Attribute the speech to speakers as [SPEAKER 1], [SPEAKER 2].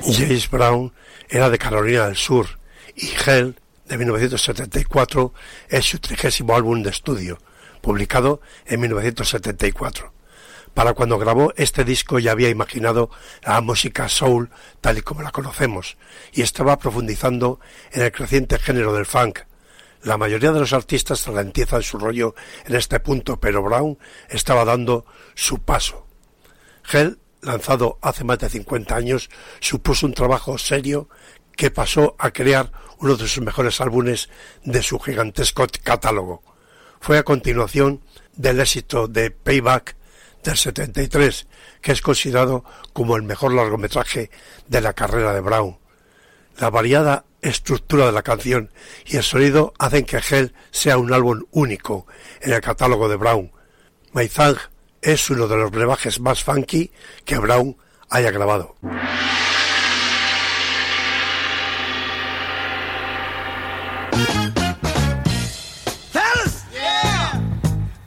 [SPEAKER 1] James Brown era de Carolina del Sur y Hell, de 1974, es su 30º álbum de estudio, publicado en 1974. Para cuando grabó este disco ya había imaginado la música soul tal y como la conocemos y estaba profundizando en el creciente género del funk. La mayoría de los artistas ralentizan su rollo en este punto, pero Brown estaba dando su paso. Hell, lanzado hace más de 50 años, supuso un trabajo serio que pasó a crear uno de sus mejores álbumes de su gigantesco catálogo. Fue a continuación del éxito de Payback del 73, que es considerado como el mejor largometraje de la carrera de Brown. La variada estructura de la canción y el sonido hacen que Hell sea un álbum único en el catálogo de Brown. My Thang es uno de los brebajes más funky que Brown haya grabado.